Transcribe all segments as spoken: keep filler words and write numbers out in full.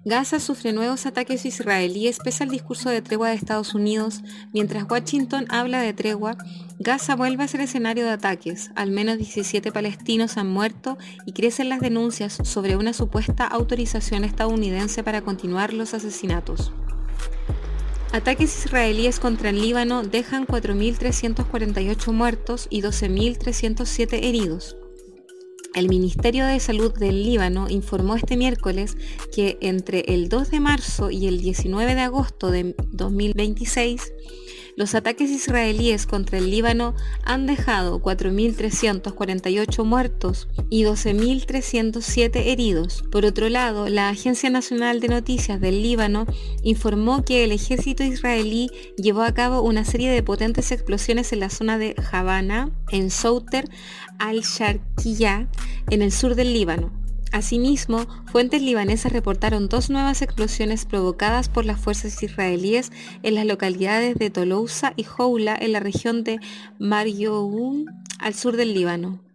Gaza sufre nuevos ataques israelíes pese al discurso de tregua de Estados Unidos. Mientras Washington habla de tregua, Gaza vuelve a ser escenario de ataques. Al menos diecisiete palestinos han muerto y crecen las denuncias sobre una supuesta autorización estadounidense para continuar los asesinatos. Ataques israelíes contra el Líbano dejan cuatro mil trescientos cuarenta y ocho muertos y doce mil trescientos siete heridos. El Ministerio de Salud del Líbano informó este miércoles que entre el dos de marzo y el diecinueve de agosto de dos mil veintiséis, los ataques israelíes contra el Líbano han dejado cuatro mil trescientos cuarenta y ocho muertos y doce mil trescientos siete heridos. Por otro lado, la Agencia Nacional de Noticias del Líbano informó que el ejército israelí llevó a cabo una serie de potentes explosiones en la zona de Habana, en Souter al-Sharqiya, en el sur del Líbano. Asimismo, fuentes libanesas reportaron dos nuevas explosiones provocadas por las fuerzas israelíes en las localidades de Tolosa y Houla en la región de Marioun, al sur del Líbano.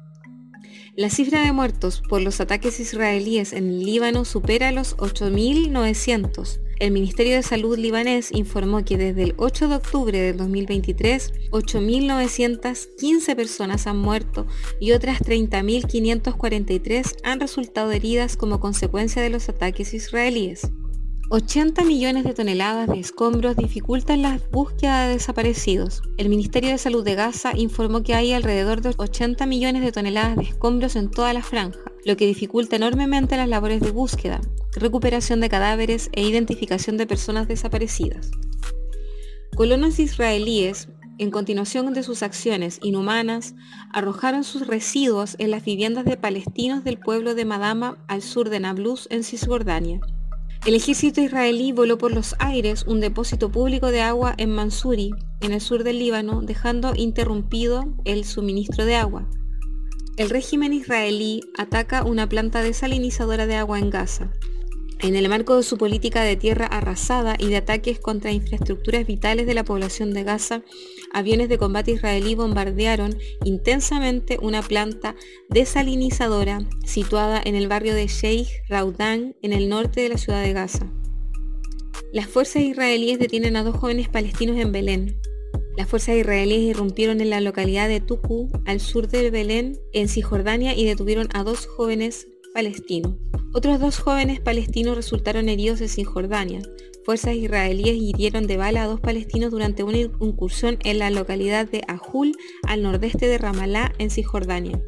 La cifra de muertos por los ataques israelíes en el Líbano supera los ocho mil novecientos. El Ministerio de Salud libanés informó que desde el ocho de octubre de dos mil veintitrés, ocho mil novecientas quince personas han muerto y otras treinta mil quinientas cuarenta y tres han resultado heridas como consecuencia de los ataques israelíes. ochenta millones de toneladas de escombros dificultan la búsqueda de desaparecidos. El Ministerio de Salud de Gaza informó que hay alrededor de ochenta millones de toneladas de escombros en toda la franja, lo que dificulta enormemente las labores de búsqueda, recuperación de cadáveres e identificación de personas desaparecidas. Colonos israelíes, en continuación de sus acciones inhumanas, arrojaron sus residuos en las viviendas de palestinos del pueblo de Madama al sur de Nablus, en Cisjordania. El ejército israelí voló por los aires un depósito público de agua en Mansuri, en el sur del Líbano, dejando interrumpido el suministro de agua. El régimen israelí ataca una planta desalinizadora de agua en Gaza. En el marco de su política de tierra arrasada y de ataques contra infraestructuras vitales de la población de Gaza, aviones de combate israelí bombardearon intensamente una planta desalinizadora situada en el barrio de Sheikh Raudán, en el norte de la ciudad de Gaza. Las fuerzas israelíes detienen a dos jóvenes palestinos en Belén. Las fuerzas israelíes irrumpieron en la localidad de Tuku, al sur de Belén, en Cisjordania, y detuvieron a dos jóvenes palestinos. Otros dos jóvenes palestinos resultaron heridos en Cisjordania. Fuerzas israelíes hirieron de bala a dos palestinos durante una incursión en la localidad de Ajul, al nordeste de Ramalá, en Cisjordania.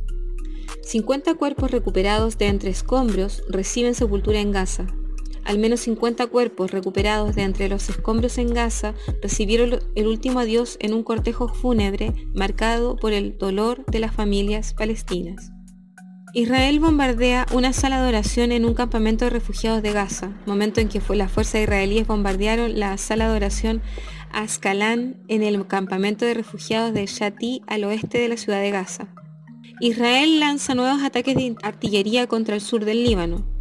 cincuenta cuerpos recuperados de entre escombros reciben sepultura en Gaza. Al menos cincuenta cuerpos recuperados de entre los escombros en Gaza recibieron el último adiós en un cortejo fúnebre marcado por el dolor de las familias palestinas. Israel bombardea una sala de oración en un campamento de refugiados de Gaza, momento en que fue las fuerzas israelíes bombardearon la sala de oración Ascalán en el campamento de refugiados de Shati, al oeste de la ciudad de Gaza. Israel lanza nuevos ataques de artillería contra el sur del Líbano.